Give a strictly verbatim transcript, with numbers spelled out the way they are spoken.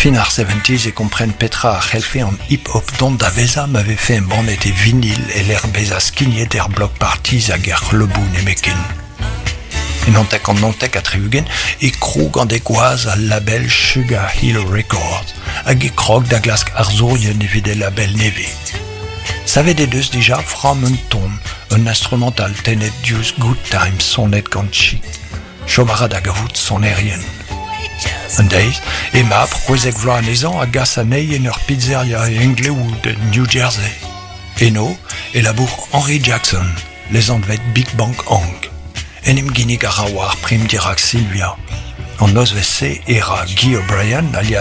Finar soixante-dix et comprennent Petra a helfe en hip-hop dont Daveza m'avait fait un bon été vinyle et l'herbeza skinny der block parties à guerre le bout nemekin. Et non tek en non tek à Triugen et krug en dégoise à label Sugar Hill Records à krog da glask arzurien nevide label neve. Savait des deux déjà from un ton, un instrumental tenet dius good times sonnet ganchi. Chobara da gavout son aérien. Un days, et m'a proposé v'là a maison à Gassaney en leur pizzeria à Englewood, New Jersey. Et no, et la bourre Henry Jackson, les envettes Big Bang Hank. Enim Guinea Garawar, prime d'Irak Sylvia. En nos W C, era Guy O'Brien, alias